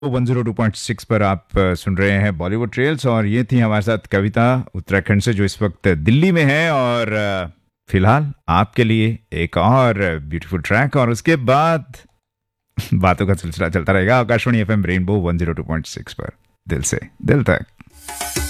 102.6 पर आप सुन रहे हैं बॉलीवुड ट्रेल्स और ये थी हमारे साथ कविता उत्तराखंड से जो इस वक्त दिल्ली में है और फिलहाल आपके लिए एक और ब्यूटीफुल ट्रैक और उसके बाद बातों का सिलसिला चलता रहेगा आकाशवाणी एफएम रेनबो 102.6 पर दिल से दिल तक।